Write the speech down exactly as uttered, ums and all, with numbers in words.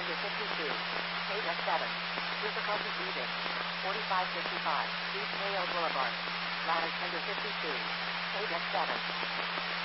tender fifty-two. K S seven. Difficulty breathing. forty-five fifty-five. East Mayo Boulevard. Ladder tender fifty-two. K S seven.